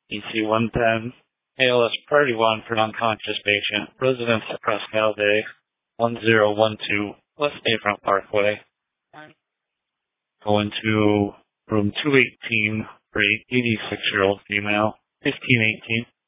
EC 110, ALS Priority 1 for non-conscious patient, residence at Presque Isle, 1012 West Bayfront Parkway. Go into room 218 for a 86-year-old female, 1518.